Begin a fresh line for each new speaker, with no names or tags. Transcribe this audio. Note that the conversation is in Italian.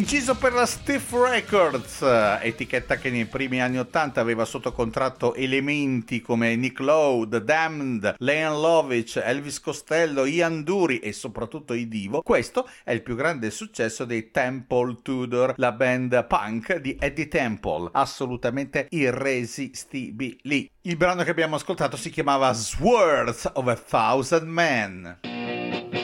Inciso per la Stiff Records, etichetta che nei primi anni '80 aveva sotto contratto elementi come Nick Lowe, The Damned, Leon Lovitch, Elvis Costello, Ian Dury e soprattutto i Divo. Questo è il più grande successo dei Temple Tudor, la band punk di Eddie Temple, assolutamente irresistibili. Il brano che abbiamo ascoltato si chiamava Swords of a Thousand Men.